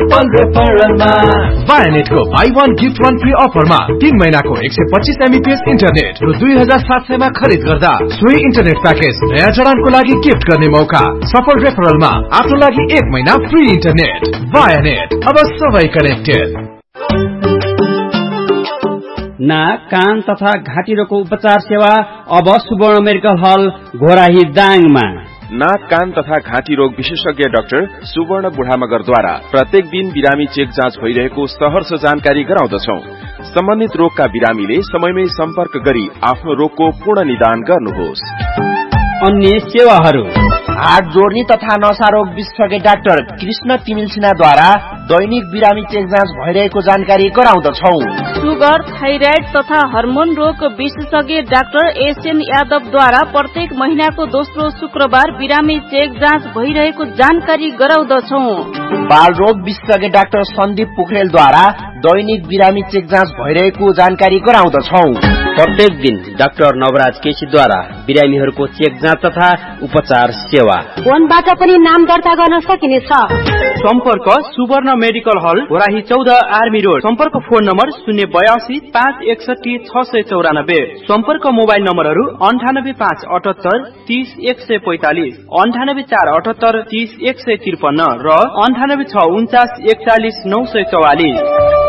सफल रेफरलमा वायानेटको by 1 gift 1 free अफरमा 3 महिनाको 125 MBPS इन्टरनेट रु 2700 मा खरिद गर्दा सोही इन्टरनेट प्याकेज नयाँ जडानको लागि गिफ्ट गर्ने मौका। सफल रेफरलमा आफ्नो लागि 1 महिना फ्री इन्टरनेट। वायानेट, अब सबै कनेक्टेड। नाक, कान तथा घाँटी रोगको उपचार सेवा अब सुवर्ण मेडिकल हल घोराही दाङमा। नाक, कान तथा घाँटी रोग विशेषज्ञ डाक्टर सुवर्ण बुढामगरद्वारा प्रत्येक दिन बिरामी चेक जाँच भइरहेको सहर्ष जानकारी गराउँदछौ। सम्बन्धित रोगका बिरामीले समयमै सम्पर्क गरी आफ्नो रोगको पूर्ण निदान गर्नुहोस्। अन्य सेवाहरू हार्ट जोड्ने तथा नसा रोग विशेषज्ञ डाक्टर कृष्ण तिमिल सिन्हाद्वारा दैनिक बिरामी चेक जाँच भइरहेको जानकारी गराउँदछौ। सुगर, थाइराइड तथा हार्मोन रोग विशेषज्ञ डाक्टर एसएन यादवद्वारा प्रत्येक महिनाको दोस्रो शुक्रबार बिरामी चेक जाँच भइरहेको जानकारी गराउँदछौ। बाल रोग विशेषज्ञ डाक्टर सन्दीप पोखरेलद्वारा दैनिक बिरामी चेक जाँच भइरहेको जानकारी गराउँदछौ। प्रत्येक दिन डाक्टर नवराज केसीद्वारा बिरामीहरूको चेक जाँच तथा उपचार सेवा। फोनबाट पनि नाम दर्ता गर्न सकिनेछ। सम्पर्क सुवर्ण मेडिकल हल घोराही 14 आर्मी रोड। सम्पर्क फोन नम्बर 082 561 694। सम्पर्क मोबाइल नम्बरहरू 98578 30 145, 98478 30 153 र 98649 41 944।